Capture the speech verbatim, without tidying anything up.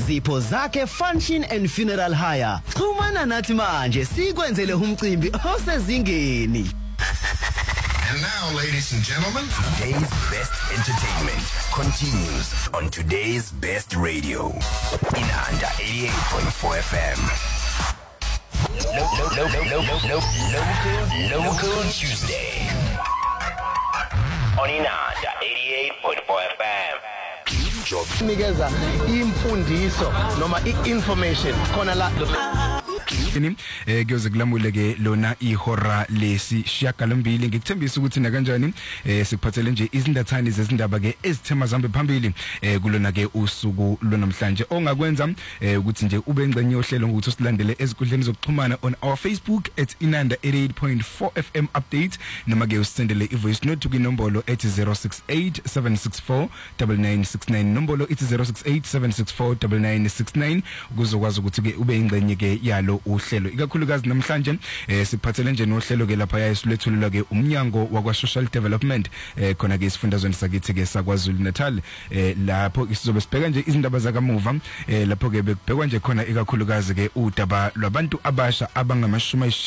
Zipho Zakhe Function and Funeral Hire. Xhumana nathi manje sikwenzele umcimbi osezingeni. And now, ladies and gentlemen, today's best entertainment continues on today's best radio. Inanda eighty-eight point four F M. No, no, no, no, no, no, no, local, local Tuesday. On Inanda eighty-eight point four F M. Nikeza imfundiso noma i-information khona la ini eh kuyoze kulamule ke lona ihora lesi shiyagalombili ngikuthembisa ukuthi na kanjani eh sikuphathele nje izindathani zezindaba ke ezithema zambe phambili eh kulona ke usuku lonamhlanje ongakwenza eh ukuthi nje ube engcenye yohlelo ngokuthi usilandele ezikundleni zokuxhumana on our Facebook at Inanda eighty-eight point four F M update noma ke usendele ivoice note kwinombolo ethi zero six eight seven six four nine nine six nine nombolo ethi zero six eight seven six four nine nine six nine ukuzokwazi ukuthi ke ube ingcenye ke yalo uhlelo ikakhulukazi namhlanje eh siphathele nje nohlelo ke lapha yayisulethulwa ke umnyango wakwa social development eh khona ke isifundazweni sakithi ke saKwaZulu Natal eh lapho sizobe sibheka nje izindaba zakamuva eh lapho ke bekubhekwa nje khona ikakhulukazi ke udaba lwabantu abasha abangamashumi